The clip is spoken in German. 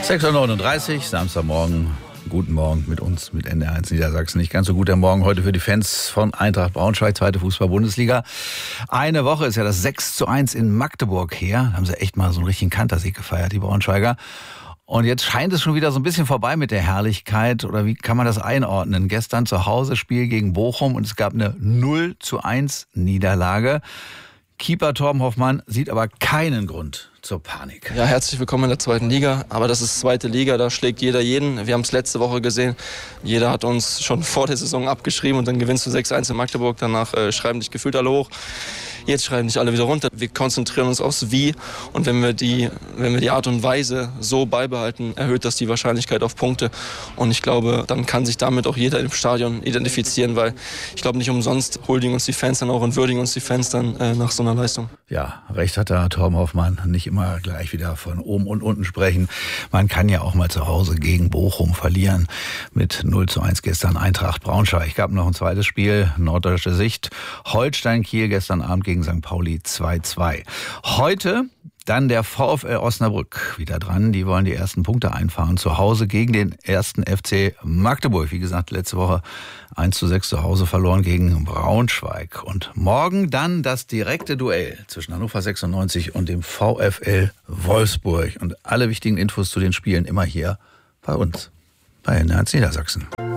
6:39 Uhr, Samstagmorgen. Guten Morgen mit uns, mit NDR1 Niedersachsen. Nicht ganz so guter Morgen heute für die Fans von Eintracht Braunschweig, zweite Fußball-Bundesliga. Eine Woche ist ja das 6:1 in Magdeburg her. Da haben sie echt mal so einen richtigen Kantersieg gefeiert, die Braunschweiger. Und jetzt scheint es schon wieder so ein bisschen vorbei mit der Herrlichkeit. Oder wie kann man das einordnen? Gestern zu Hause Spiel gegen Bochum und es gab eine 0:1 Niederlage. Keeper Torben Hoffmann sieht aber keinen Grund zur Panik. Ja, herzlich willkommen in der zweiten Liga. Aber das ist zweite Liga, da schlägt jeder jeden. Wir haben es letzte Woche gesehen. Jeder hat uns schon vor der Saison abgeschrieben und dann gewinnst du 6:1 in Magdeburg. Danach schreiben dich gefühlt alle hoch. Jetzt schreiben dich alle wieder runter. Wir konzentrieren uns aufs Wie. Und wenn wir die Art und Weise so beibehalten, erhöht das die Wahrscheinlichkeit auf Punkte. Und ich glaube, dann kann sich damit auch jeder im Stadion identifizieren, weil ich glaube, nicht umsonst huldigen uns die Fans dann auch und würdigen uns die Fans dann nach so einer Leistung. Ja, recht hat der Torben Hoffmann. Nicht immer gleich wieder von oben und unten sprechen. Man kann ja auch mal zu Hause gegen Bochum verlieren. Mit 0:1 gestern Eintracht Braunschweig. Gab noch ein zweites Spiel, norddeutsche Sicht. Holstein Kiel gestern Abend gegen St. Pauli 2:2. Heute dann der VfL Osnabrück wieder dran. Die wollen die ersten Punkte einfahren zu Hause gegen den ersten FC Magdeburg. Wie gesagt, letzte Woche 1:6 zu Hause verloren gegen Braunschweig. Und morgen dann das direkte Duell zwischen Hannover 96 und dem VfL Wolfsburg. Und alle wichtigen Infos zu den Spielen immer hier bei uns, bei NDR1 Niedersachsen.